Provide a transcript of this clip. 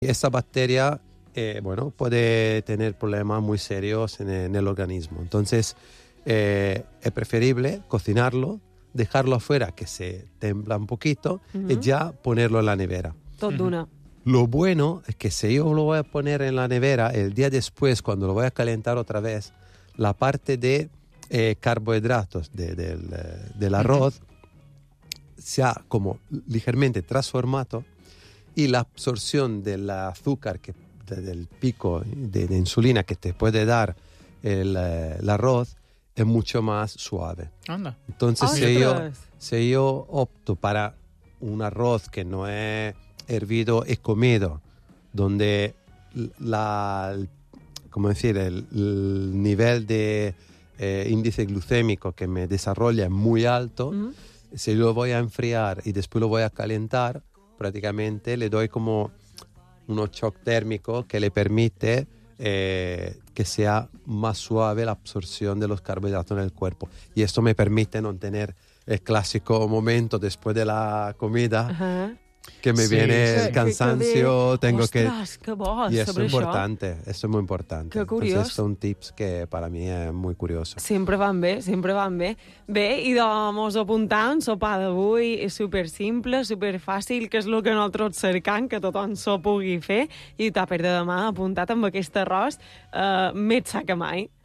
Esta bacteria, puede tener problemas muy serios en el organismo. Entonces, es preferible cocinarlo, dejarlo afuera que se templa un poquito y ya ponerlo en la nevera. Tot d'una. Lo bueno es que si yo lo voy a poner en la nevera, el día después, cuando lo voy a calentar otra vez, la parte de carbohidratos del arroz se ha como ligeramente transformado y la absorción del azúcar, del pico de insulina que te puede dar el arroz, es mucho más suave. Anda. Entonces, si yo opto para un arroz que no es hervido y comido, donde el nivel de índice glucémico que me desarrolla es muy alto, si lo voy a enfriar y después lo voy a calentar, prácticamente le doy como un shock térmico que le permite que sea más suave la absorción de los carbohidratos en el cuerpo. Y esto me permite no tener el clásico momento después de la comida que me viene el cansancio, tengo Ostres, que bo, y eso sobre es això. importante, esto es muy importante. Qué curioso. Entonces, son tips que para mí es muy curioso. Sempre van bé, sempre van bé. Bé, i mos apuntam, sopar d'avui és super simple, super fàcil, que és el que nosaltres cercam, que tothom s'ho pugui fer, i tàper de demà apuntat amb aquest arròs, més sa que mai.